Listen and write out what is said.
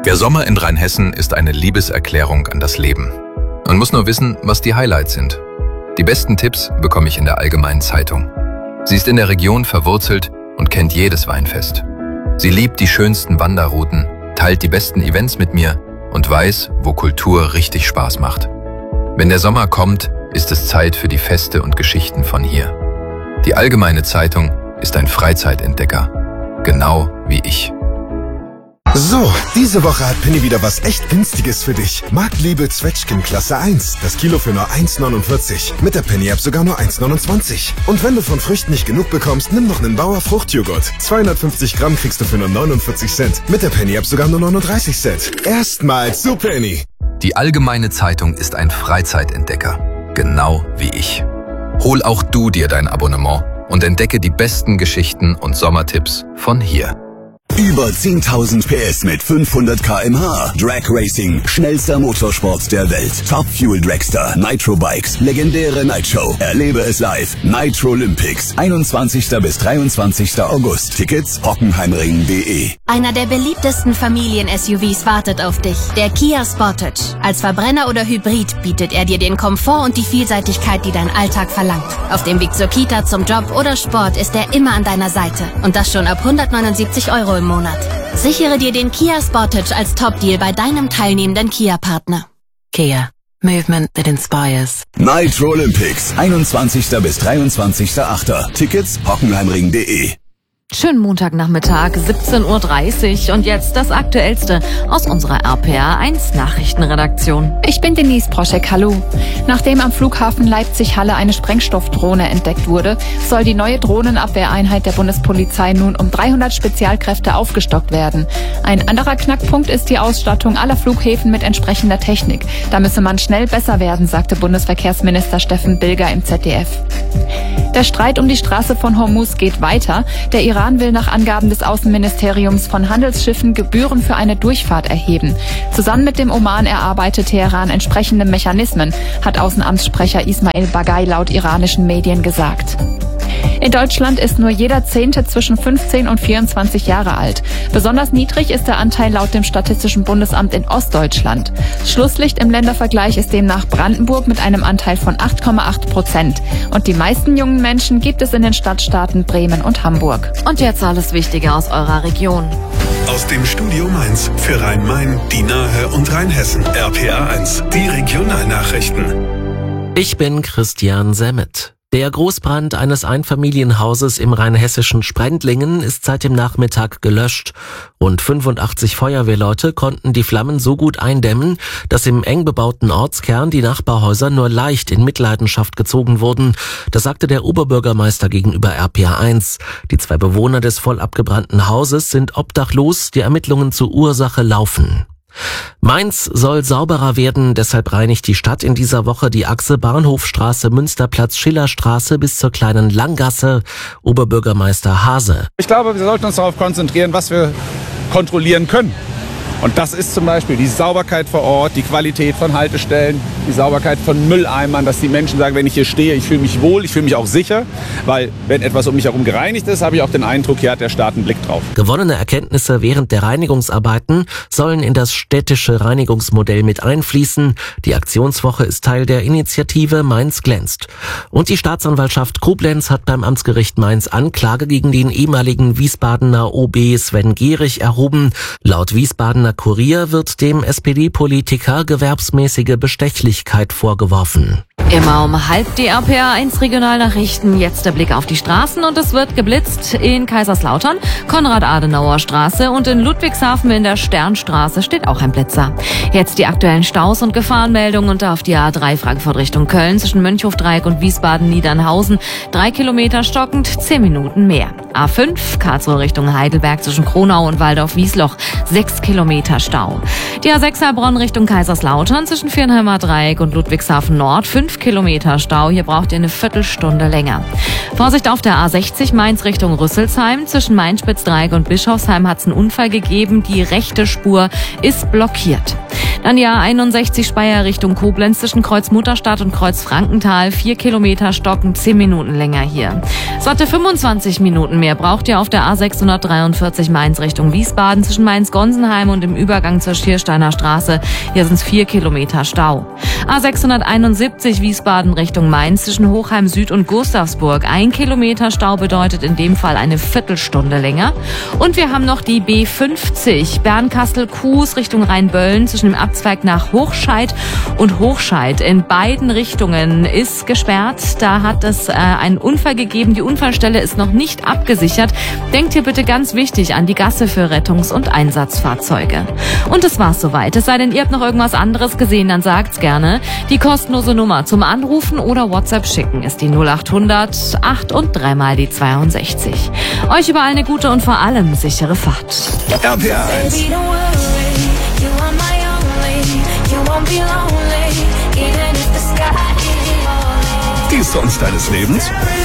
Der Sommer in Rheinhessen ist eine Liebeserklärung an das Leben. Man muss nur wissen, was die Highlights sind. Die besten Tipps bekomme ich in der Allgemeinen Zeitung. Sie ist in der Region verwurzelt und kennt jedes Weinfest. Sie liebt die schönsten Wanderrouten, teilt die besten Events mit mir und weiß, wo Kultur richtig Spaß macht. Wenn der Sommer kommt, ist es Zeit für die Feste und Geschichten von hier. Die Allgemeine Zeitung ist ein Freizeitentdecker, genau wie ich. So, diese Woche hat Penny wieder was echt Günstiges für dich. Marktliebe Zwetschgen Klasse 1. Das Kilo für nur 1,49. Mit der Penny-App sogar nur 1,29. Und wenn du von Früchten nicht genug bekommst, nimm noch einen Bauer Fruchtjoghurt. 250 Gramm kriegst du für nur 49 Cent. Mit der Penny-App sogar nur 39 Cent. Erstmals zu Penny. Die Allgemeine Zeitung ist ein Freizeitentdecker, genau wie ich. Hol auch du dir dein Abonnement und entdecke die besten Geschichten und Sommertipps von hier. Über 10.000 PS mit 500 km/h. Drag Racing, schnellster Motorsport der Welt. Top Fuel Dragster, Nitro Bikes, legendäre Nightshow. Erlebe es live. Nitro Olympics, 21. bis 23. August. Tickets hockenheimring.de. Einer der beliebtesten Familien-SUVs wartet auf dich. Der Kia Sportage. Als Verbrenner oder Hybrid bietet er dir den Komfort und die Vielseitigkeit, die dein Alltag verlangt. Auf dem Weg zur Kita, zum Job oder Sport ist er immer an deiner Seite. Und das schon ab 179 € im Monat. Sichere dir den Kia Sportage als Top-Deal bei deinem teilnehmenden Kia-Partner. Kia. Movement that inspires. Nitro Olympics, 21. bis 23.8. Tickets hockenheimring.de. Schönen Montagnachmittag, 17:30 Uhr und jetzt das Aktuellste aus unserer RPA1 Nachrichtenredaktion. Ich bin Denise Proschek, hallo. Nachdem am Flughafen Leipzig-Halle eine Sprengstoffdrohne entdeckt wurde, soll die neue Drohnenabwehreinheit der Bundespolizei nun um 300 Spezialkräfte aufgestockt werden. Ein anderer Knackpunkt ist die Ausstattung aller Flughäfen mit entsprechender Technik. Da müsse man schnell besser werden, sagte Bundesverkehrsminister Steffen Bilger im ZDF. Der Streit um die Straße von Hormuz geht weiter. Der Iran will nach Angaben des Außenministeriums von Handelsschiffen Gebühren für eine Durchfahrt erheben. Zusammen mit dem Oman erarbeitet Teheran entsprechende Mechanismen, hat Außenamtssprecher Ismail Bagay laut iranischen Medien gesagt. In Deutschland ist nur jeder 10. zwischen 15 und 24 Jahre alt. Besonders niedrig ist der Anteil laut dem Statistischen Bundesamt in Ostdeutschland. Schlusslicht im Ländervergleich ist demnach Brandenburg mit einem Anteil von 8,8%. Und die meisten jungen Menschen gibt es in den Stadtstaaten Bremen und Hamburg. Und jetzt alles Wichtige aus eurer Region. Aus dem Studio Mainz für Rhein-Main, die Nahe und Rheinhessen. RPA1, die Regionalnachrichten. Ich bin Christian Semmet. Der Großbrand eines Einfamilienhauses im rheinhessischen Sprendlingen ist seit dem Nachmittag gelöscht. Rund 85 Feuerwehrleute konnten die Flammen so gut eindämmen, dass im eng bebauten Ortskern die Nachbarhäuser nur leicht in Mitleidenschaft gezogen wurden. Das sagte der Oberbürgermeister gegenüber RPA1. Die 2 Bewohner des voll abgebrannten Hauses sind obdachlos, die Ermittlungen zur Ursache laufen. Mainz soll sauberer werden, deshalb reinigt die Stadt in dieser Woche die Achse Bahnhofstraße, Münsterplatz, Schillerstraße bis zur kleinen Langgasse. Oberbürgermeister Hase. Ich glaube, wir sollten uns darauf konzentrieren, was wir kontrollieren können. Und das ist zum Beispiel die Sauberkeit vor Ort, die Qualität von Haltestellen, die Sauberkeit von Mülleimern, dass die Menschen sagen, wenn ich hier stehe, ich fühle mich wohl, ich fühle mich auch sicher, weil wenn etwas um mich herum gereinigt ist, habe ich auch den Eindruck, hier hat der Staat einen Blick drauf. Gewonnene Erkenntnisse während der Reinigungsarbeiten sollen in das städtische Reinigungsmodell mit einfließen. Die Aktionswoche ist Teil der Initiative Mainz glänzt. Und die Staatsanwaltschaft Koblenz hat beim Amtsgericht Mainz Anklage gegen den ehemaligen Wiesbadener OB Sven Gehrig erhoben. Laut Wiesbadener Kurier wird dem SPD-Politiker gewerbsmäßige Bestechlichkeit vorgeworfen. Immer um 12:30 die RPA1 Regionalnachrichten. Jetzt der Blick auf die Straßen und es wird geblitzt in Kaiserslautern, Konrad-Adenauer-Straße und in Ludwigshafen in der Sternstraße steht auch ein Blitzer. Jetzt die aktuellen Staus und Gefahrenmeldungen und auf die A3 Frankfurt Richtung Köln zwischen Mönchhofdreieck und Wiesbaden-Niedernhausen 3 Kilometer stockend, 10 Minuten mehr. A5 Karlsruhe Richtung Heidelberg zwischen Kronau und Waldorf-Wiesloch 6 Kilometer Stau. Die A6 Heilbronn Richtung Kaiserslautern zwischen Viernheimer Dreieck und Ludwigshafen Nord 5 Kilometer Stau. Hier braucht ihr eine Viertelstunde länger. Vorsicht auf der A60 Mainz Richtung Rüsselsheim. Zwischen Mainspitz-Dreieck und Bischofsheim hat es einen Unfall gegeben. Die rechte Spur ist blockiert. Dann die A61 Speyer Richtung Koblenz zwischen Kreuz Mutterstadt und Kreuz Frankenthal. 4 Kilometer stocken, 10 Minuten länger hier. Satte 25 Minuten mehr braucht ihr auf der A643 Mainz Richtung Wiesbaden zwischen Mainz-Gonsenheim und im Übergang zur Schiersteiner Straße. Hier sind es 4 Kilometer Stau. A671 Wiesbaden Richtung Mainz zwischen Hochheim Süd und Gustavsburg. 1 Kilometer Stau bedeutet in dem Fall eine Viertelstunde länger. Und wir haben noch die B50 Bernkastel-Kues Richtung Rheinböllen zwischen dem Abzweig nach Hochscheid und Hochscheid. In beiden Richtungen ist gesperrt. Da hat es einen Unfall gegeben. Die Unfallstelle ist noch nicht abgesichert. Denkt hier bitte ganz wichtig an die Gasse für Rettungs- und Einsatzfahrzeuge. Und das war's soweit. Es sei denn, ihr habt noch irgendwas anderes gesehen, dann sagt's gerne. Die kostenlose Nummer zum Anrufen oder WhatsApp schicken ist die 0800 8 und 3 mal die 62. Euch überall eine gute und vor allem sichere Fahrt. RPA 1. Die Songs deines Lebens?